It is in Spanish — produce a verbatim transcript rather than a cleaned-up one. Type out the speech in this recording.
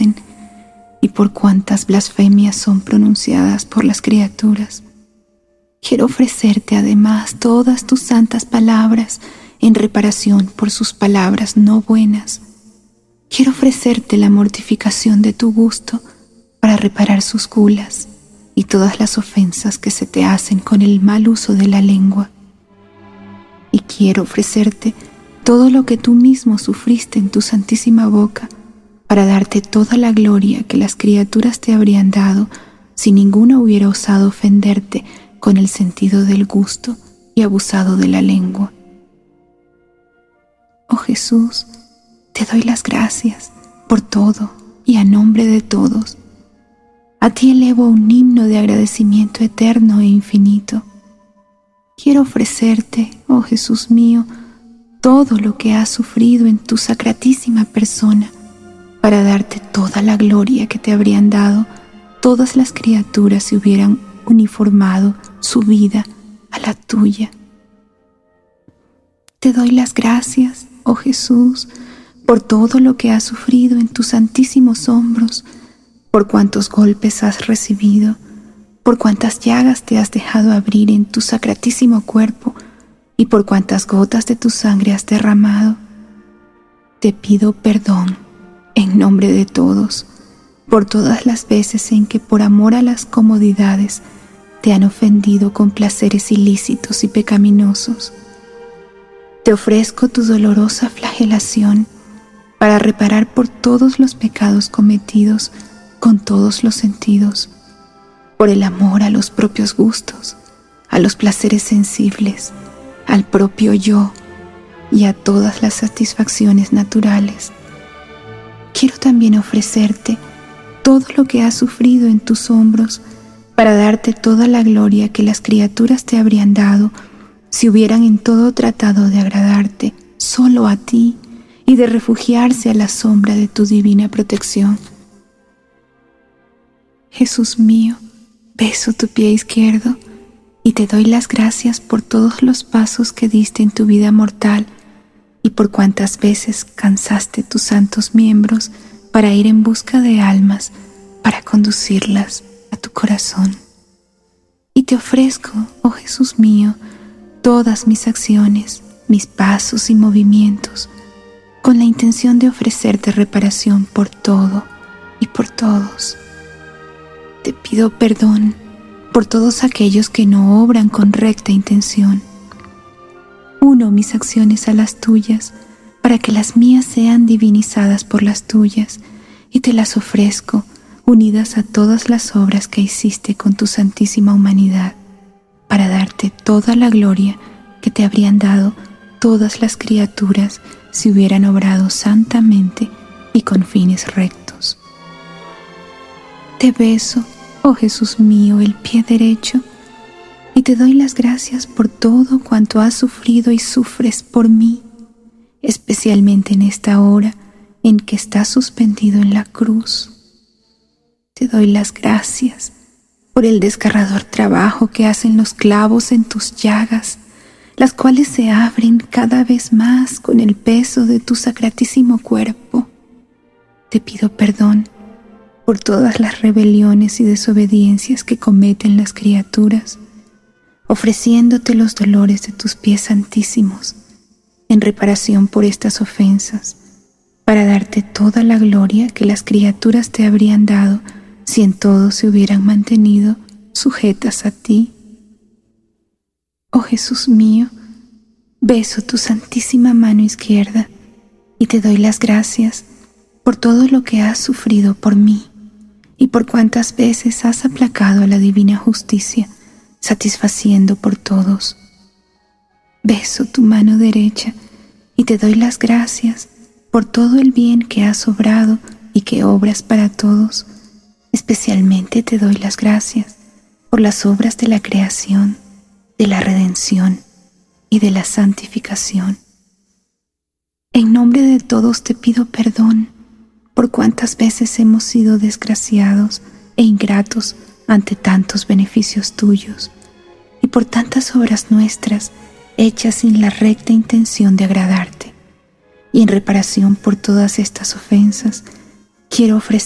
hacen y por cuántas blasfemias son pronunciadas por las criaturas. Quiero ofrecerte además todas tus santas palabras en reparación por sus palabras no buenas. Quiero ofrecerte la mortificación de tu gusto para reparar sus gulas y todas las ofensas que se te hacen con el mal uso de la lengua. Y quiero ofrecerte todo lo que tú mismo sufriste en tu santísima boca para darte toda la gloria que las criaturas te habrían dado si ninguna hubiera osado ofenderte con el sentido del gusto y abusado de la lengua. Oh Jesús, te doy las gracias por todo y a nombre de todos. A ti elevo un himno de agradecimiento eterno e infinito. Quiero ofrecerte, oh Jesús mío, todo lo que has sufrido en tu sacratísima persona para darte toda la gloria que te habrían dado todas las criaturas si hubieran uniformado su vida a la tuya. Te doy las gracias, oh Jesús, por todo lo que has sufrido en tus santísimos hombros, por cuántos golpes has recibido, por cuántas llagas te has dejado abrir en tu sacratísimo cuerpo y por cuántas gotas de tu sangre has derramado. Te pido perdón en nombre de todos por todas las veces en que por amor a las comodidades te han ofendido con placeres ilícitos y pecaminosos. Te ofrezco tu dolorosa flagelación para reparar por todos los pecados cometidos con todos los sentidos, por el amor a los propios gustos, a los placeres sensibles, al propio yo y a todas las satisfacciones naturales. Quiero también ofrecerte todo lo que has sufrido en tus hombros para darte toda la gloria que las criaturas te habrían dado si hubieran en todo tratado de agradarte solo a ti y de refugiarse a la sombra de tu divina protección. Jesús mío, beso tu pie izquierdo y te doy las gracias por todos los pasos que diste en tu vida mortal y por cuántas veces cansaste tus santos miembros para ir en busca de almas, para conducirlas a tu corazón. Y te ofrezco, oh Jesús mío, todas mis acciones, mis pasos y movimientos, con la intención de ofrecerte reparación por todo y por todos. Te pido perdón por todos aquellos que no obran con recta intención. Uno mis acciones a las tuyas, para que las mías sean divinizadas por las tuyas, y te las ofrezco unidas a todas las obras que hiciste con tu santísima humanidad, para darte toda la gloria que te habrían dado todas las criaturas si hubieran obrado santamente y con fines rectos. Te beso, oh Jesús mío, el pie derecho, y te doy las gracias por todo cuanto has sufrido y sufres por mí, especialmente en esta hora en que estás suspendido en la cruz. Te doy las gracias por el desgarrador trabajo que hacen los clavos en tus llagas, las cuales se abren cada vez más con el peso de tu sacratísimo cuerpo. Te pido perdón por todas las rebeliones y desobediencias que cometen las criaturas, ofreciéndote los dolores de tus pies santísimos en reparación por estas ofensas, para darte toda la gloria que las criaturas te habrían dado si en todo se hubieran mantenido sujetas a ti. Oh Jesús mío, beso tu santísima mano izquierda y te doy las gracias por todo lo que has sufrido por mí y por cuántas veces has aplacado a la divina justicia, satisfaciendo por todos. Beso tu mano derecha y te doy las gracias por todo el bien que has obrado y que obras para todos. Especialmente te doy las gracias por las obras de la creación, de la redención y de la santificación. En nombre de todos te pido perdón por cuántas veces hemos sido desgraciados e ingratos ante tantos beneficios tuyos y por tantas obras nuestras hechas sin la recta intención de agradarte. Y en reparación por todas estas ofensas, quiero ofrecer